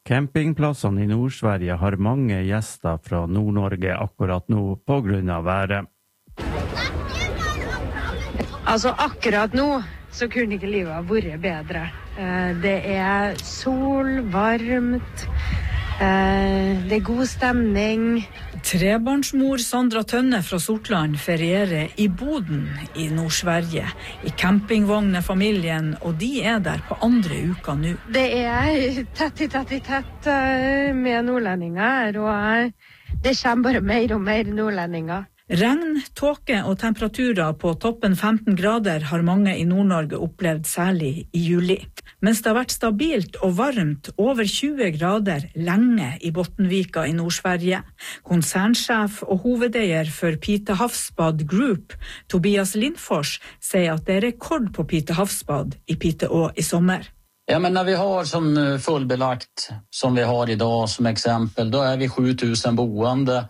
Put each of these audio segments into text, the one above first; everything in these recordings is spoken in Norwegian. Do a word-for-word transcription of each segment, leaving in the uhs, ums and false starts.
Campingplassene i Nord-Sverige har mange gjester fra Nord-Norge akkurat nå på grunn av været. Altså akkurat nå så kunne ikke livet ha vært bedre. Det er sol, varmt, det er god stemning. Trebarnsmor Sandra Tønne fra Sortland ferierer i Boden i Nord-Sverige. I campingvogn er familien, og de er der på andre uka nå. Det er tett i tett i tett med nordlendinger, og det kommer bare mer og mer nordlendinger. Regn, tåke og temperaturer på toppen femten grader har mange i Nord-Norge opplevd særlig i juli. Mens det har vært stabilt og varmt over tjue grader lenge i Bottenvika i Nord-Sverige. Konsernsjef og hovedeier for Pite Havsbad Group, Tobias Lindfors, sier at det er rekord på Pite Havsbad i Pite Å i sommer. Ja, men när vi har som fullbelagt som vi har idag som exempel, då är vi sju tusen boende.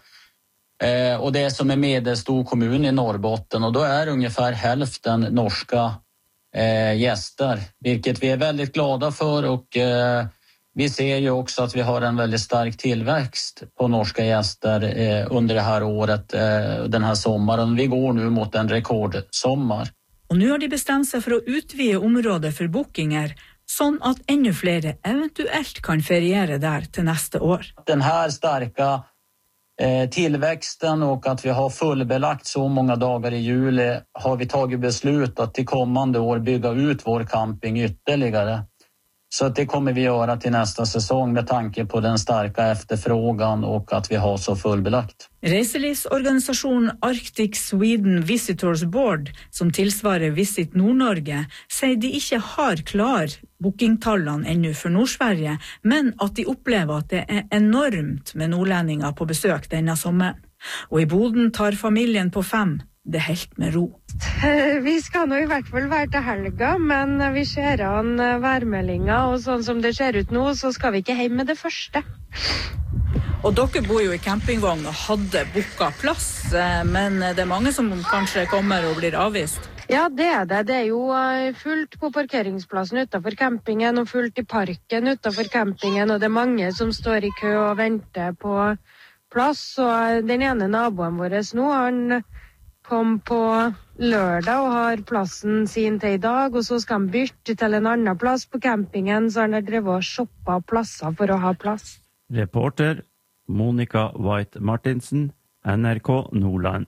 Eh, och det är som en medelstor kommun i Norrbotten, och då är ungefär hälften norska eh, gäster, vilket vi är väldigt glada för, och eh, vi ser ju också att vi har en väldigt stark tillväxt på norska gäster eh, under det här året, eh, den här sommaren. Vi går nu mot en rekordsommar. Og nå har de bestemt seg for å utvide området for bookinger, sånn at ännu flere eventuelt kan feriere der til neste år. Den här starka Eh, tillväxten och att vi har fullbelagt så många dagar i juli har vi tagit beslut att till kommande år bygga ut vår camping ytterligare. Så att det kommer vi göra till nästa säsong med tanke på den starka efterfrågan och att vi har så fullbelagt. Reiselivsorganisasjonen Arctic Sweden Visitors Board, som tilsvarer Visit Nord-Norge, sier de ikke har klar bookingtallene ennå for Nord-Sverige, men at de opplever at det er enormt med nordlendinger på besøk denne sommeren. Og i Boden tar familien på fem det helt med ro. Vi skal nå i hvert fall være til helga, men vi ser an værmeldinger, og sånn som det ser ut nå, så skal vi ikke hjem med det første. Og dere bor jo i campingvogn og hadde booket plass, men det er mange som kanskje kommer og blir avvist. Ja, det er det. Det er jo fullt på parkeringsplassen utenfor campingen, og fullt i parken utenfor campingen, og det er mange som står i kø og venter på plass. Og den ene naboen vår nå, han kom på lørdag og har plassen sin til i dag, og så skal han bytte til en annen plass på campingen, så han har drevet og shoppet plasser for å ha plass. Reporter Monica White Martinsen, N R K Nordland.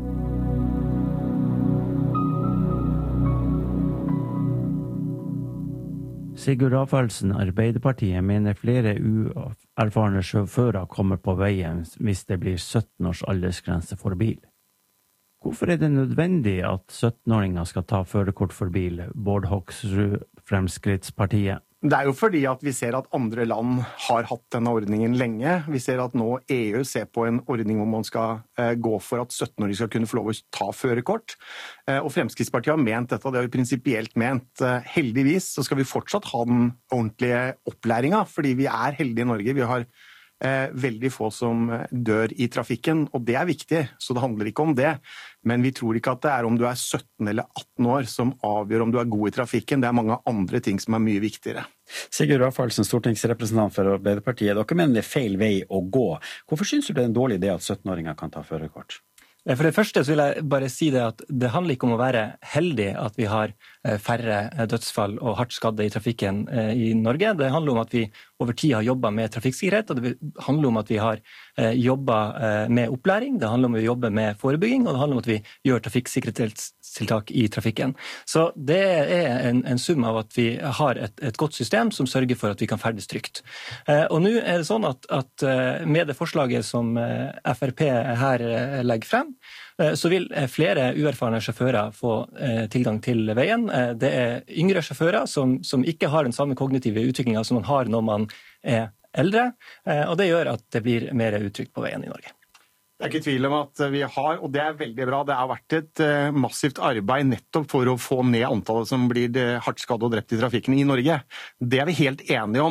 Sigurd Rafaelsen, Arbeiderpartiet, mener flere uerfarne sjåfører kommer på veien hvis det blir sytten års aldersgrense for bil. Hvorfor er det nødvendig at sytten-åringer skal ta førerkort for bil, Bård Hoksrud, Fremskrittspartiet? Det er jo fordi at vi ser at andre land har hatt denne ordningen lenge. Vi ser at nå E U ser på en ordning hvor man skal eh, gå for at sytten-åringer skal kunne få lov å ta førerkort. Eh, og Fremskrittspartiet har ment dette, og det har vi prinsipielt ment. Eh, heldigvis så skal vi fortsatt ha den ordentlige opplæringen, fordi vi er heldige i Norge. Vi har Eh, veldig få som dør i trafikken, og det er viktig, så det handler ikke om det. Men vi tror ikke at det er om du er sytten eller atten år som avgjør om du er god i trafikken. Det er mange andre ting som er mye viktigere. Sigurd Rafaelsen, stortingsrepresentant for Arbeiderpartiet. Dere mener det er feil vei å gå. Hvorfor synes du det er en dårlig idé at sytten-åringer kan ta førerkort? For det første så vil jeg bare si det at det handler ikke om å være heldig at vi har færre dødsfall og hardt skadde i trafikken i Norge. Det handler om at vi over tid har jobbet med trafikksikkerhet, og det handler om at vi har jobbet med opplæring, det handler om at vi jobber med forebygging, og det handler om at vi gjør trafikksikkerhetstiltak i trafikken. Så det er en, en sum av at vi har et, et godt system som sørger for at vi kan ferdes trygt. Og nå er det sånn at, at med det forslaget som F R P her legger frem, så vil flere uerfarne sjåfører få tilgang til veien. Det er yngre sjåfører som, som ikke har den samme kognitive utviklingen som man har når man er eldre, og det gjør at det blir mer utrygt på veien i Norge. Det er ikke tvil om at vi har, og det er veldig bra, det har vært et uh, massivt arbeid nettopp for å få ned antallet som blir hardt skadd og drept i trafikken i Norge. Det er vi helt enige om.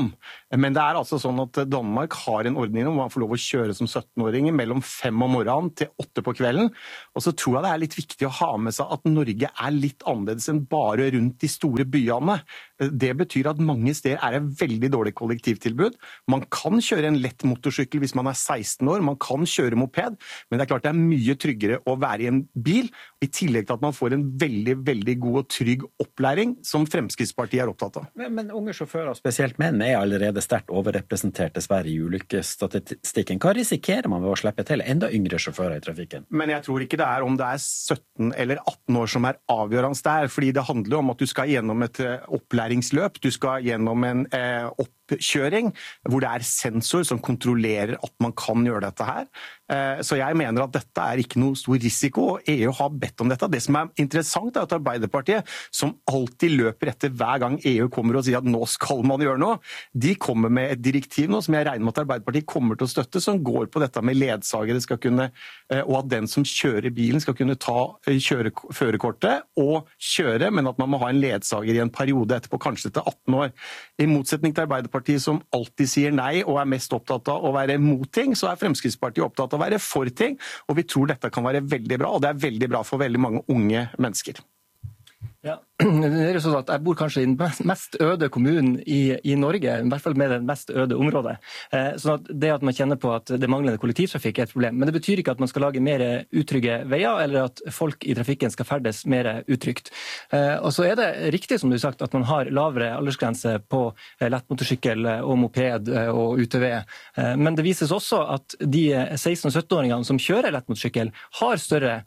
Men det er altså sånn at Danmark har en ordning hvor man får lov å kjøre som sytten-åring mellom fem om morgenen til åtte på kvelden. Og så tror jeg det er litt viktig å ha med seg at Norge er litt annerledes enn bare rundt de store byene. Det betyr at mange steder er det veldig dårlig kollektivtilbud. Man kan kjøre en lett motorsykkel hvis man er seksten år, man kan kjøre moped, men det er klart det er mye tryggere å være i en bil, i tillegg til at man får en veldig, veldig god og trygg opplæring, som Fremskrittspartiet er opptatt av. Men, men unge sjåfører, spesielt menn, er allerede sterkt overrepresentert dessverre i ulykkesstatistikken. Hva risikerer man ved å slippe til enda yngre sjåfører i trafikken? Men jeg tror ikke det er om det er sytten eller atten år som er avgjørende der, fordi det handler om at du skal gjennom et opplæringsløp, du skal gjennom en eh, oppkjøring, hvor det er sensor som kontrollerer at man kan gjøre dette her. Eh, så jeg mener at dette er ikke noe stor risiko, og E U har bedt om dette. Det som er interessant er at Arbeiderpartiet, som alltid løper etter hver gang E U kommer og sier at nå skal man gjøre noe, de kommer med et direktiv nå som jeg regner med at Arbeiderpartiet kommer til å støtte, som går på dette med ledsagere skal kunne, og at den som kjører bilen skal kunne ta kjøre, førerkortet og kjøre, men at man må ha en ledsager i en periode etterpå, kanskje til atten år. I motsetning til Arbeiderpartiet som alltid sier nei og er mest opptatt av å være mot ting, så er Fremskrittspartiet opptatt av å være for ting, og vi tror dette kan være veldig bra, og det er veldig bra for veldig mange unge mennesker. Ja, det er jo sånn at jeg bor kanskje i den mest øde kommunen i, i Norge, i hvert fall med det mest øde området. Eh, sånn at det at man kjenner på at det manglende kollektivtrafikk er et problem, men det betyr ikke at man skal lage mer utrygge veier, eller at folk i trafikken skal ferdes mer utrygt. Eh, og så er det riktig, som du har sagt, at man har lavere aldersgrense på lettmotorsykkel og moped og U T V, eh, men det vises også at de seksten- og sytten-åringene som kjører lettmotorsykkel har større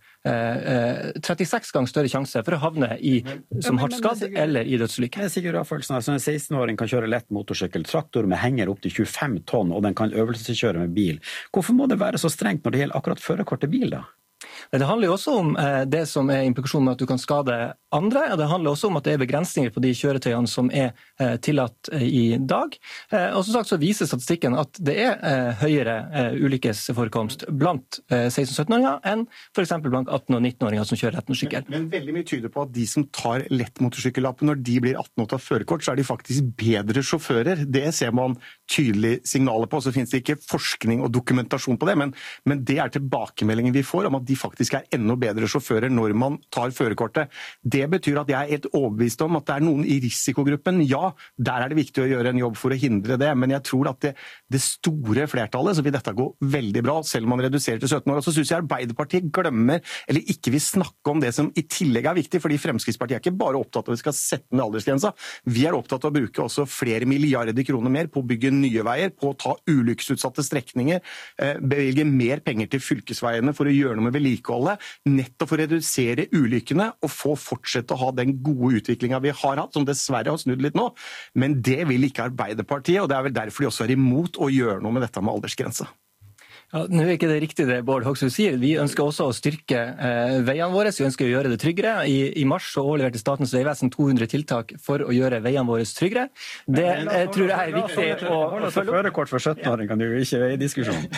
trettiseks ganger større sjanse for å havne i, som hardt skadd eller i dødsulykke. Det er sikkert avfølelsen av en seksten-åring kan kjøre lett motorsykkel, traktor med henger opp til tjuefem tonn, og den kan øvelseskjøre med bil. Hvorfor må det være så strengt når det gjelder akkurat førerkort til bil da? Det handler jo også om det som er implikasjonen med at du kan skade andre, og det handler også om at det er begrensninger på de kjøretøyene som er tillatt i dag. Og som sagt så viser statistikken at det er høyere ulykkesforekomst blant seksten- og sytten-åringer enn for eksempel blant atten- og nitten-åringer som kjører lettmotorsykkel. Men, men veldig mye tyder på at de som tar lettmotorsykkellappen, når de blir atten og tar førerkort, så er de faktisk bedre sjåfører. Det ser man tydelig signaler på, så finnes det ikke forskning og dokumentasjon på det, men, men det er tilbakemeldingen vi får om at de faktisk er enda bedre sjåfører når man tar førerkortet. Det betyr at jeg er helt overbevist om at det er noen i risikogruppen. Ja, der er det viktig å gjøre en jobb for å hindre det, men jeg tror at det, det store flertallet så vil dette gå veldig bra, selv om man reduserer til sytten år. Og så synes jeg Arbeiderpartiet glemmer, eller ikke vil snakke om det som i tillegg er viktig, fordi Fremskrittspartiet er ikke bare opptatt av at vi skal sette ned aldersgrensa. Vi er opptatt av å bruke også flere milliarder kroner mer på å bygge nye veier, på å ta ulykkesutsatte strekninger, bevilge mer penger til fylkesveiene for å gjøre noe med vedlikeholdet, nettopp for å redusere ulykkene og få fortsette å ha den gode utviklingen vi har hatt, som dessverre har snudd litt nå. Men det vil ikke Arbeiderpartiet, og det er vel derfor de også er imot å gjøre noe med dette med aldersgrensa. Ja, nå er ikke det riktig det Bård Hoksrud sier. Vi ønsker også å styrke eh, veiene våre, vi ønsker å gjøre det tryggere. I, i mars så overleverte Statens vegvesen to hundre tiltak for å gjøre veiene våre tryggere. Det eh, tror jeg er viktig å, å følge opp. Førerkort for sytten-åring kan du jo ikke i diskusjon.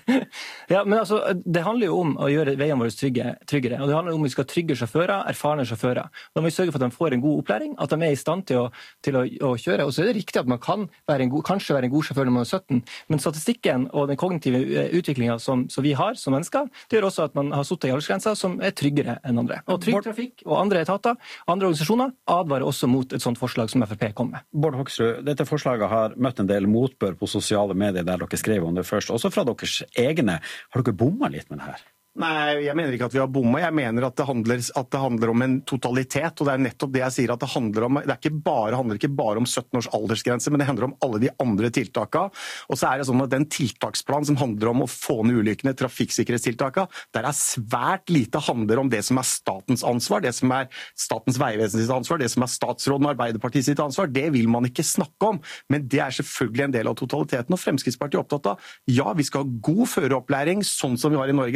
Ja, men altså, det handler jo om å gjøre veiene våre trygge, tryggere, og det handler om at vi skal trygge sjåfører, erfarne sjåfører. Da må vi sørge for at de får en god opplæring, at de er i stand til å, til å, å kjøre. Og så er det riktig at man kan være en god, kanskje være en god sjåfør når man er sytten, men statistikken og den kognitive utviklinga som, som vi har som mennesker, det gjør også at man har suttet i aldersgrenser som er tryggere enn andre. Og Trygg Trafikk og andre etater, andre organisasjoner, advarer også mot et sånt forslag som F R P kom med. Bård Hoksrud, dette forslaget har møtt en del motbør på sosiale medier der dere skrev om det først, også fra deres egne. Har dere bommet litt med det her? Nei, jeg mener ikke at vi har bommet. Jeg mener at det, handler, at det handler om en totalitet, og det er nettopp det jeg sier at det handler om. Det er ikke bare, handler ikke bare om sytten års aldersgrense, men det handler om alle de andre tiltakene. Og så er det sånn at den tiltaksplanen som handler om å få ned ulykkene, trafikksikkerhetstiltakene, der er svært lite handler om det som er statens ansvar, det som er Statens vegvesen sitt ansvar, det som er statsråden og Arbeiderpartiet sitt ansvar. Det vil man ikke snakke om, men det er selvfølgelig en del av totaliteten, og Fremskrittspartiet er opptatt av, ja, vi skal ha god føreropplæring, sånn som vi har i Norge. Det er en av de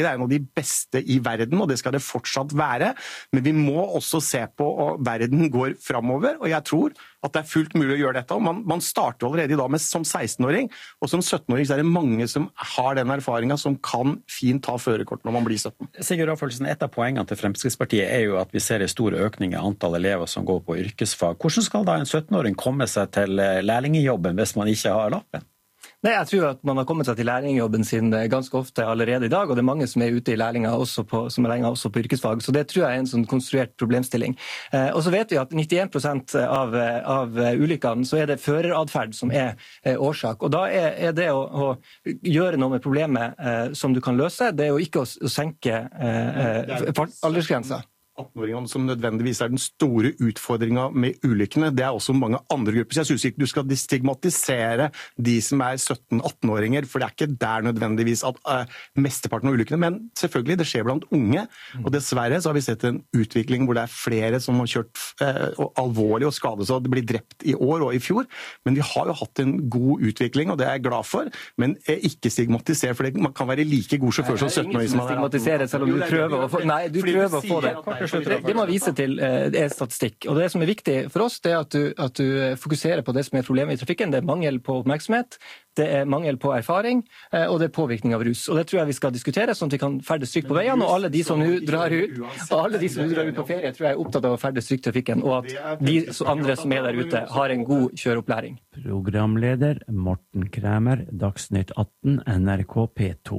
beste i verden, og det skal det fortsatt være. Men vi må også se på at verden går fremover, og jeg tror at det er fullt mulig å gjøre dette. Man, man starter allerede i dag med som seksten-åring, og som sytten-åring så er det mange som har den erfaringen som kan fint ta førerkort når man blir sytten. Sigurd Rafaelsen, et av poengene til Fremskrittspartiet er jo at vi ser en stor økning i antall elever som går på yrkesfag. Hvordan skal da en sytten-åring komme seg til lærlingjobben hvis man ikke har lappen? Nei, jeg tror at man har kommet seg til lærlingjobben sin ganske ofte allerede i dag, og det er mange som er ute i lærlinger også på, som er lærlinger også på yrkesfag, så det tror jeg er en sånn konstruert problemstilling. Eh, og så vet vi at nittien prosent av, av ulykkene så er det føreradferd som er eh, årsak, og da er, er det å, å gjøre noe med problemet eh, som du kan løse, det er jo ikke å, å senke eh, aldersgrenser. atten-åringene som nødvendigvis er den store utfordringen med ulykkene. Det er også mange andre grupper. Så jeg synes ikke du skal stigmatisere de som er sytten-atten-åringer, for det er ikke der nødvendigvis at uh, mesteparten av ulykkene. Men selvfølgelig, det skjer blant unge. Og dessverre så har vi sett en utvikling hvor det er flere som har kjørt uh, alvorlig og skadet seg, og det blir drept i år og i fjor. Men vi har jo hatt en god utvikling, og det er jeg glad for. Men uh, ikke stigmatisere, for det, man kan være like god sjåfør som sytten-åring som man er stigmatisere, selv om du prøver å få, nei, du prøver å få det. Det, det man viser til er statistikk, og det som er viktig for oss, det er at du, at du fokuserer på det som er problemet i trafikken. Det er mangel på oppmerksomhet, det er mangel på erfaring, og det er påvirkning av rus. Og det tror jeg vi skal diskutere, sånn at vi kan ferdes trygt på veiene, og alle de som nå drar ut, og alle de som nå drar ut på ferie, tror jeg er opptatt av å ferdes trygt i trafikken, og at de andre som er der ute har en god kjøreopplæring. Programleder Morten Kræmer, Dagsnytt atten, N R K P to.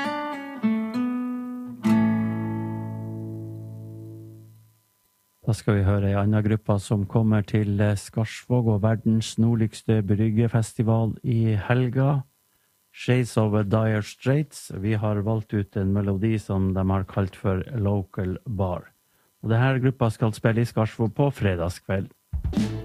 Da skal vi høre en annen gruppe som kommer til Skarsvåg og verdens nordligste bryggefestival i helga. Shades of Dire Straits. Vi har valgt ut en melodi som de har kalt for Local Bar. Og denne gruppa skal spille i Skarsvåg på fredagskveld.